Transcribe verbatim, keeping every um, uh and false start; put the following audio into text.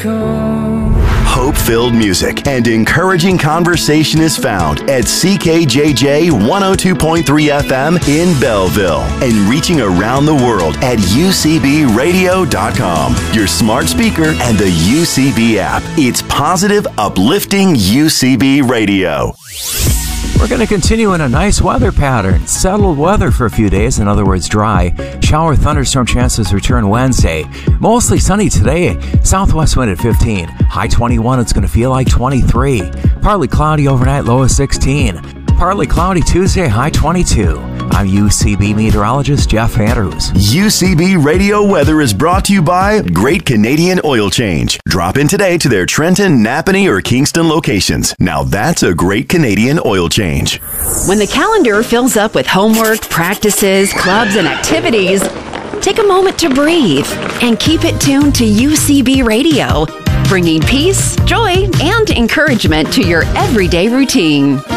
come. Hope-filled music and encouraging conversation is found at C K J J one oh two point three F M in Belleville and reaching around the world at U C B radio dot com, your smart speaker, and the U C B app. It's positive, uplifting U C B radio. We're going to continue in a nice weather pattern. Settled weather for a few days, in other words, dry. Shower thunderstorm chances return Wednesday. Mostly sunny today. Southwest wind at fifteen. High twenty-one, it's going to feel like twenty-three. Partly cloudy overnight, low of sixteen. Partly cloudy Tuesday, high twenty-two. I'm U C B meteorologist Jeff Andrews. U C B Radio Weather is brought to you by Great Canadian Oil Change. Drop in today to their Trenton, Napanee, or Kingston locations. Now that's a Great Canadian Oil Change. When the calendar fills up with homework, practices, clubs, and activities, take a moment to breathe and keep it tuned to U C B Radio, bringing peace, joy, and encouragement to your everyday routine.